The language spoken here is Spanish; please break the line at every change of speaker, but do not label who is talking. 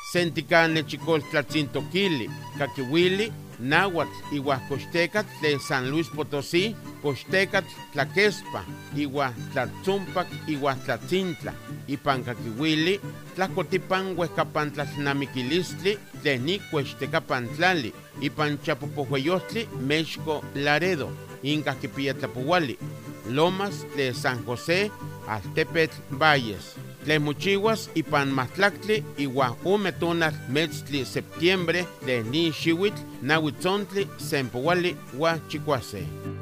Senticane chicoltlatzintokili, Caquihuili, Náhuatl, Ihuascoxtecatl de San Luis Potosí, Coxtecatl, Tlaquespa, Ihuastlatzumpac, Ihuastlatzintla, Ipancaquihuili, Tlacotipan Huescapantlatnamiquilistli, Tlenicuextecapantlali, Ipanchapopohueyostli, México Laredo, Incaquipiatlapuhuali, Lomas de San José, Altepetl Valles, Tlemuchihuas y Panmastlactli, Ihuahumetunal, Metztli, septiembre, de Nishihuitl, Nahuitzontli, Sempohuali, Huachicuase.